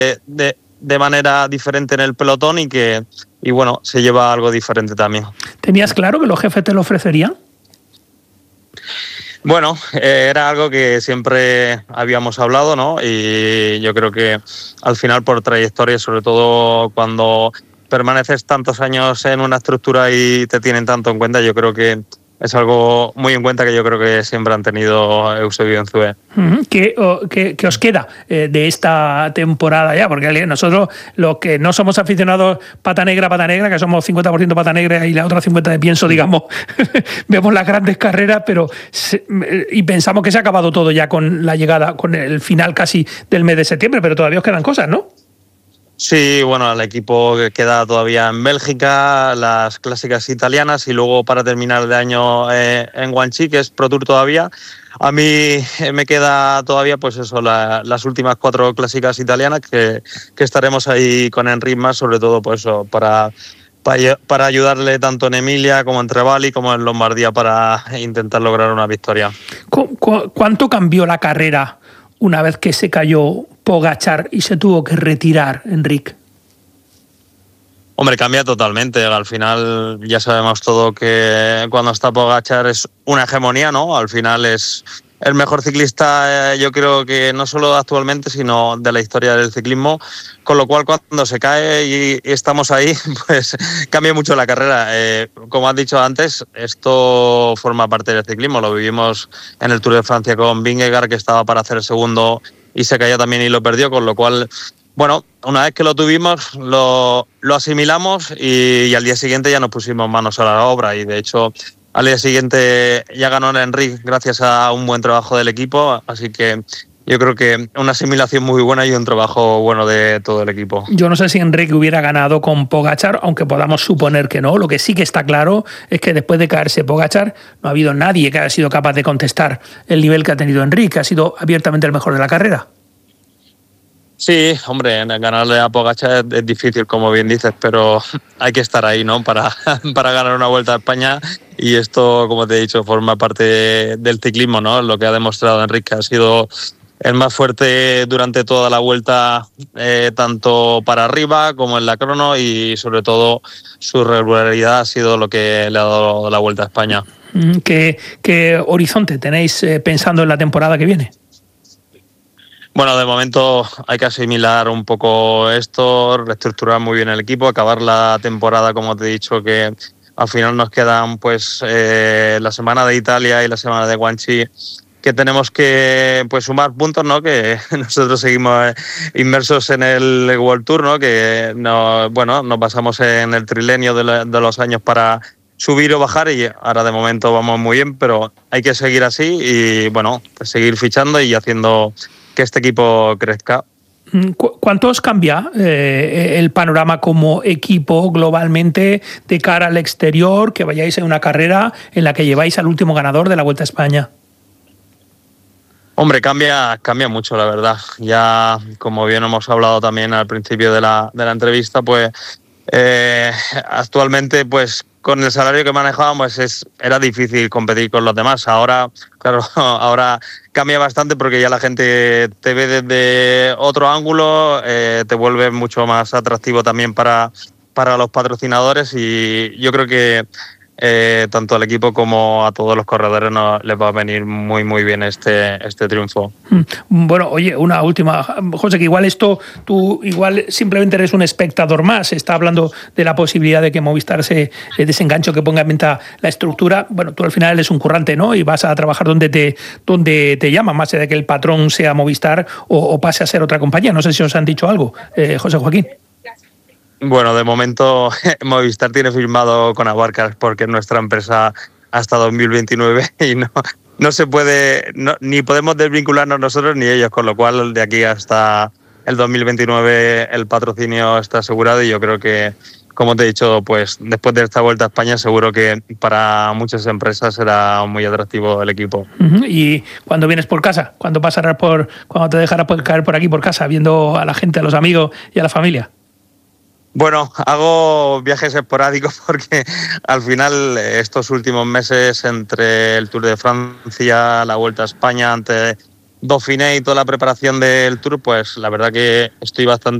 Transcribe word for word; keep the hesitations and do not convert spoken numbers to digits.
de, de manera diferente en el pelotón y que y bueno, se lleva algo diferente también. ¿Tenías claro que los jefes te lo ofrecerían? Bueno, eh, era algo que siempre habíamos hablado, ¿no? Y yo creo que al final por trayectoria, sobre todo cuando permaneces tantos años en una estructura y te tienen tanto en cuenta, yo creo que es algo muy en cuenta que yo creo que siempre han tenido Eusebio Enzue. ¿Qué, qué, qué os queda eh, de esta temporada ya? Porque nosotros, los que no somos aficionados pata negra, pata negra, que somos cincuenta por ciento pata negra y la otra cincuenta de pienso, digamos, vemos las grandes carreras, pero se, y pensamos que se ha acabado todo ya con la llegada, con el final casi del mes de septiembre, pero todavía os quedan cosas, ¿no? Sí, bueno, el equipo queda todavía en Bélgica, las clásicas italianas y luego para terminar el año eh, en Guangxi, que es Pro Tour todavía. A mí me queda todavía, pues eso, la, las últimas cuatro clásicas italianas que, que estaremos ahí con Enric Mas, sobre todo pues eso, para, para, para ayudarle tanto en Emilia como en Trevali como en Lombardía para intentar lograr una victoria. ¿Cu- cu- ¿Cuánto cambió la carrera una vez que se cayó Pogačar y se tuvo que retirar, Enric? Hombre, cambia totalmente. Al final ya sabemos todo que cuando está Pogačar es una hegemonía, ¿no? Al final es el mejor ciclista, eh, yo creo que no solo actualmente, sino de la historia del ciclismo. Con lo cual, cuando se cae y, y estamos ahí, pues cambia mucho la carrera. Eh, como has dicho antes, esto forma parte del ciclismo. Lo vivimos en el Tour de Francia con Vingegaard, que estaba para hacer el segundo y se cayó también y lo perdió, con lo cual, bueno, una vez que lo tuvimos, lo, lo asimilamos y, y al día siguiente ya nos pusimos manos a la obra y de hecho al día siguiente ya ganó Enric gracias a un buen trabajo del equipo, así que yo creo que una asimilación muy buena y un trabajo bueno de todo el equipo. Yo no sé si Enric hubiera ganado con Pogačar, aunque podamos suponer que no. Lo que sí que está claro es que después de caerse Pogačar no ha habido nadie que haya sido capaz de contestar el nivel que ha tenido Enric, que ha sido abiertamente el mejor de la carrera. Sí, hombre, ganarle a Pogačar es, es difícil, como bien dices, pero hay que estar ahí, ¿no? Para, para ganar una Vuelta a España y esto, como te he dicho, forma parte de, del ciclismo, ¿no? Lo que ha demostrado Enric, que ha sido el más fuerte durante toda la vuelta, eh, tanto para arriba como en la crono y sobre todo su regularidad ha sido lo que le ha dado la Vuelta a España. ¿Qué, qué horizonte tenéis eh, pensando en la temporada que viene? Bueno, de momento hay que asimilar un poco esto, reestructurar muy bien el equipo, acabar la temporada, como te he dicho, que al final nos quedan pues eh, la semana de Italia y la semana de Guangxi, que tenemos que pues sumar puntos, ¿no? Que nosotros seguimos inmersos en el World Tour, ¿no? Que no, bueno, nos basamos en el trilenio de, la, de los años para subir o bajar y ahora de momento vamos muy bien, pero hay que seguir así y bueno, pues seguir fichando y haciendo que este equipo crezca. ¿Cuánto os cambia eh, el panorama como equipo globalmente de cara al exterior, que vayáis en una carrera en la que lleváis al último ganador de la Vuelta a España? Hombre, cambia, cambia mucho, la verdad. Ya, como bien hemos hablado también al principio de la, de la entrevista, pues eh, actualmente, pues con el salario que manejábamos es, era difícil competir con los demás. Ahora, claro, ahora cambia bastante porque ya la gente te ve desde otro ángulo, eh, te vuelve mucho más atractivo también para, para los patrocinadores y yo creo que Eh, tanto al equipo como a todos los corredores nos les va a venir muy muy bien este, este triunfo. Bueno, oye, una última, José, que igual esto, tú igual simplemente eres un espectador más, se está hablando de la posibilidad de que Movistar se desenganche, que ponga en venta la estructura. Bueno, tú al final eres un currante, ¿no? Y vas a trabajar donde te, donde te llaman, más allá de que el patrón sea Movistar o, o pase a ser otra compañía. No sé si os han dicho algo, eh, José Joaquín. Bueno, de momento Movistar tiene firmado con Abarcar porque es nuestra empresa hasta dos mil veintinueve y no, no se puede, no, ni podemos desvincularnos nosotros ni ellos, con lo cual de aquí hasta el dos mil veintinueve el patrocinio está asegurado y yo creo que, como te he dicho, pues después de esta Vuelta a España seguro que para muchas empresas será muy atractivo el equipo. Uh-huh. ¿Y cuando vienes por casa? ¿Cuándo pasarás por, cuando te dejarás por caer por aquí por casa, viendo a la gente, a los amigos y a la familia? Bueno, hago viajes esporádicos porque al final estos últimos meses entre el Tour de Francia, la Vuelta a España, antes Dauphiné y toda la preparación del Tour, pues la verdad que estoy bastante